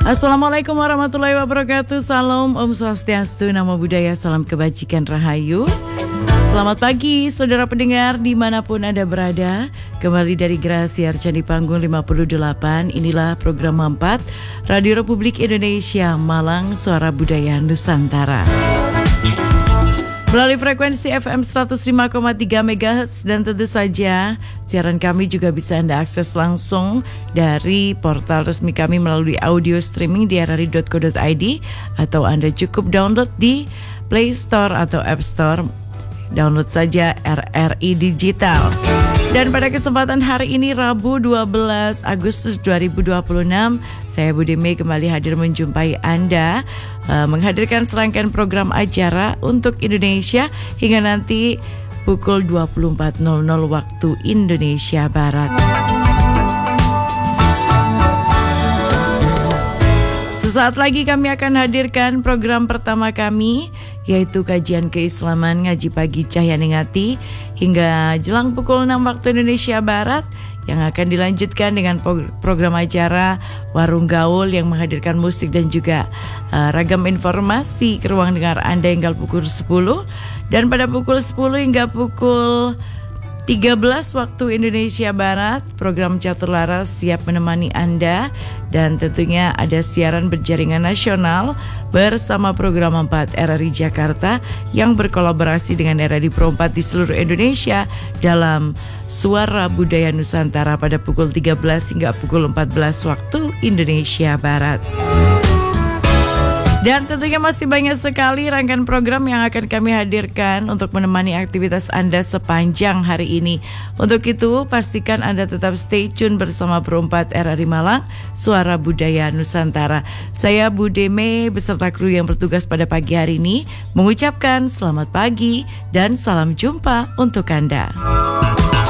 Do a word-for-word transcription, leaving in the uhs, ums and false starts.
Assalamualaikum warahmatullahi wabarakatuh. Salam Om Swastiastu, Namo Buddhaya, salam kebajikan rahayu. Selamat pagi saudara pendengar dimanapun Anda berada. Kembali dari Grasi Arca di panggung lima puluh delapan. Inilah program empat Radio Republik Indonesia Malang, Suara Budaya Nusantara. Melalui frekuensi F M seratus lima koma tiga megahertz dan tentu saja siaran kami juga bisa Anda akses langsung dari portal resmi kami melalui audio streaming di r r i dot co dot i d atau Anda cukup download di Play Store atau App Store. Download saja R R I Digital. Dan pada kesempatan hari ini Rabu dua belas Agustus dua ribu dua puluh enam, saya Budi Mei kembali hadir menjumpai Anda, uh, menghadirkan serangkaian program acara untuk Indonesia hingga nanti pukul dua puluh empat nol nol waktu Indonesia Barat. Sesaat lagi kami akan hadirkan program pertama kami, yaitu kajian keislaman ngaji pagi Cahya Ningati hingga jelang pukul enam waktu Indonesia Barat, yang akan dilanjutkan dengan program acara Warung Gaul yang menghadirkan musik dan juga uh, ragam informasi ke ruang dengar Anda hingga pukul sepuluh. Dan pada pukul sepuluh hingga pukul tiga belas waktu Indonesia Barat, program Catur Laras siap menemani Anda, dan tentunya ada siaran berjaringan nasional bersama program empat R R I Jakarta yang berkolaborasi dengan R R I Pro empat di seluruh Indonesia dalam Suara Budaya Nusantara pada pukul tiga belas hingga pukul empat belas waktu Indonesia Barat. Dan tentunya masih banyak sekali rangkaian program yang akan kami hadirkan untuk menemani aktivitas Anda sepanjang hari ini. Untuk itu, pastikan Anda tetap stay tune bersama Pro empat R R I Malang, Suara Budaya Nusantara. Saya Budi Mei beserta kru yang bertugas pada pagi hari ini mengucapkan selamat pagi dan salam jumpa untuk Anda.